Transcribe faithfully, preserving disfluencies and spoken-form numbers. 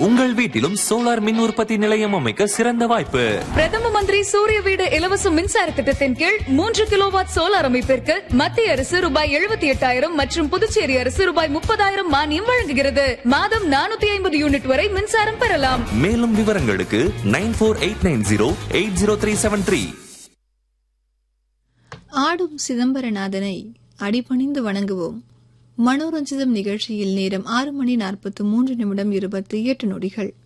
உங்கள் வீட்டிலும் சோலார் மின் உற்பத்தி நிலையம் அமைக்க சிறந்த வாய்ப்பு. பிரதம மந்திரி சூரிய வீடு இலவச மின்சார திட்டத்தின் கீழ் மூன்று கிலோவாட் சோலார் அமைப்பிற்கு மத்திய அரசு ரூபாய் எழுபத்தி எட்டாயிரம் மற்றும் புதுச்சேரி அரசு ரூபாய் முப்பதாயிரம் மானியம் வழங்குகிறது. மாதம் நானூத்தி ஐம்பது யூனிட் வரை மின்சாரம் பெறலாம். மேலும் விவரங்களுக்கு nine four eight nine zero eight zero three seven three. ஆடும் சிதம்பரநாதனை அடிபணிந்து வணங்குவோம். மனோரஞ்சிதம் நிகழ்ச்சியில் நேரம் ஆறு மணி நாற்பத்தி மூன்று நிமிடம் இருபத்தி எட்டு நொடிகள்.